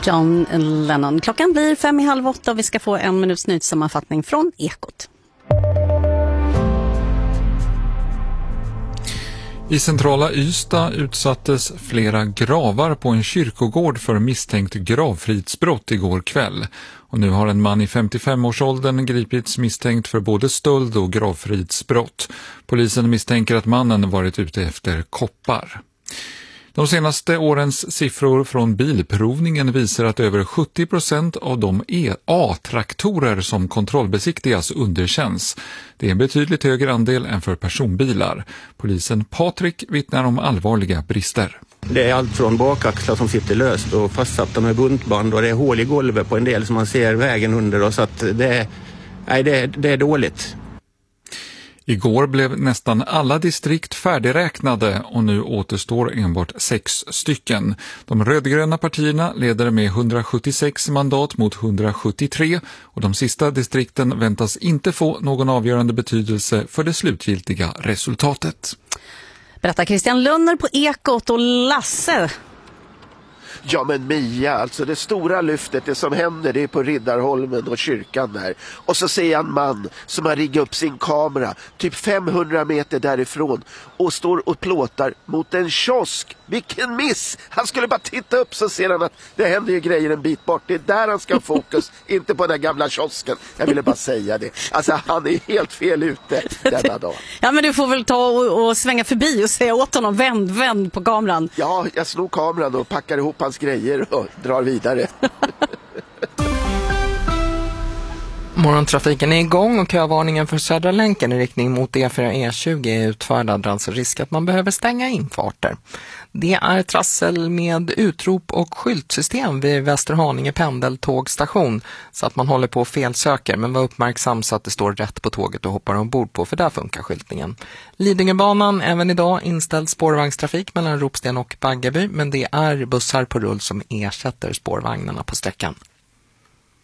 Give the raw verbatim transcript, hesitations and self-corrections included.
John Lennon. Klockan blir fem i halv åtta och vi ska få en minuts nyhetssammanfattning från Ekot. I centrala Ystad utsattes flera gravar på en kyrkogård för misstänkt gravfridsbrott igår kväll. Och nu har en man i femtiofem-årsåldern gripits misstänkt för både stöld och gravfridsbrott. Polisen misstänker att mannen varit ute efter koppar. De senaste årens siffror från bilprovningen visar att över sjuttio procent av de E A-traktorer som kontrollbesiktigas underkänns. Det är en betydligt högre andel än för personbilar. Polisen Patrik vittnar om allvarliga brister. Det är allt från bakaxlar som sitter löst och fastsatta med buntband, och det är hål i golvet på en del som man ser vägen under, och så att det, nej, det, det är dåligt. Igår blev nästan alla distrikt färdigräknade och nu återstår enbart sex stycken. De rödgröna partierna leder med hundrasjuttiosex mandat mot hundrasjuttiotre och de sista distrikten väntas inte få någon avgörande betydelse för det slutgiltiga resultatet. Berättar Christian Lönner på Ekot. Och Lasse... Ja men Mia, alltså det stora lyftet, det som händer, det är på Riddarholmen och kyrkan där. Och så ser jag en man som har riggat upp sin kamera typ femhundra meter därifrån och står och plåtar mot en kiosk. Vilken miss! Han skulle bara titta upp, så ser han att det händer ju grejer en bit bort. Det är där han ska ha fokus, inte på den gamla kiosken. Jag ville bara säga det. Alltså han är helt fel ute denna dag. Ja men du får väl ta och, och svänga förbi och säga åt honom, vänd, vänd på kameran. Ja, jag slog kameran och packar ihop hans grejer och drar vidare. Morgontrafiken är igång och kövarningen för Södra länken i riktning mot E fyra E tjugo är utfärdad, alltså risk att man behöver stänga infarter. Det är trassel med utrop och skyltsystem vid Västerhaninge pendeltågstation, så att man håller på och felsöker, men var uppmärksam så att det står rätt på tåget och hoppar ombord på, för där funkar skyltningen. Lidingöbanan även idag inställd spårvagnstrafik mellan Ropsten och Baggerby, men det är bussar på rull som ersätter spårvagnarna på sträckan.